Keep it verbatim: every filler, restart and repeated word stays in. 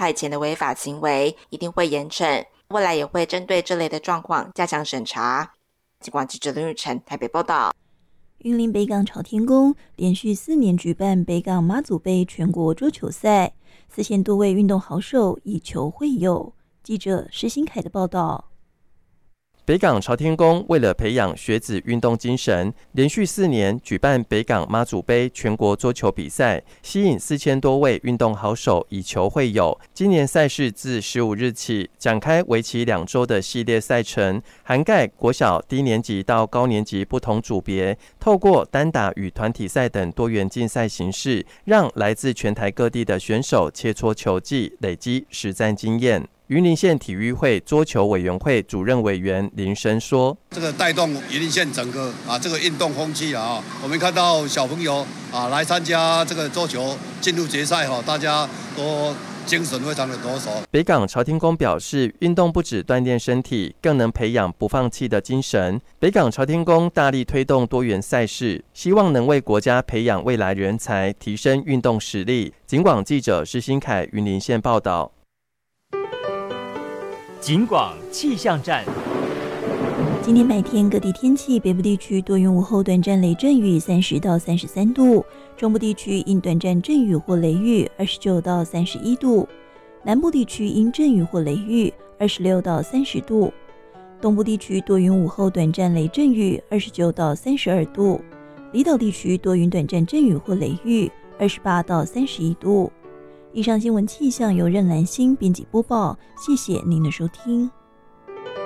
派遣的违法行为，一定会严惩，未来也会针对这类的状况加强审查。警广记者林玉成台北报道。 云林北港朝天宫连续四年举办北港妈祖杯全国桌球赛，四千多位运动好手以球会友。记者施新凯的报道。 北港朝天宫为了培养学子运动精神，连续四年举办北港妈祖杯全国桌球比赛，吸引四千多位运动好手以球会友。今年赛事自十五日起展开为期两周的系列赛程，涵盖国小低年级到高年级不同组别，透过单打与团体赛等多元竞赛形式，让来自全台各地的选手切磋球技，累积实战经验。云林县体育会桌球委员会主任委员林生说：“ 这个带动云林县整个啊这个运动风气啊，我们看到小朋友啊来参加这个桌球进入决赛哈，大家都精神非常的抖擞。” 北港朝天宫表示，运动不只锻炼身体，更能培养不放弃的精神。北港朝天宫大力推动多元赛事，希望能为国家培养未来人才，提升运动实力。警广记者施新凯云林县报道。 警广气象站。 今天白天各地天气，北部地区多云午后短暂雷阵雨，三十到三十三度；中部地区因短暂阵雨或雷雨，二十九到三十一度；南部地区因阵雨或雷雨，二十六到三十度；东部地区多云午后短暂雷阵雨，二十九到三十二度；离岛地区多云短暂阵雨或雷雨，二十八到三十一度。以上新闻气象由任兰心编辑播报，谢谢您的收听。